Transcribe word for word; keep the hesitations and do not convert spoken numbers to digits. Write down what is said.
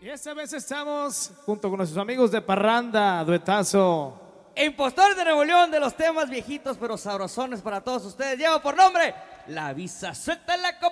esta vez estamos junto con nuestros amigos de Parranda, duetazo. Impostores de Nuevo León, de los temas viejitos pero sabrosones para todos ustedes. Lleva por nombre La Visa. Suelta la copa.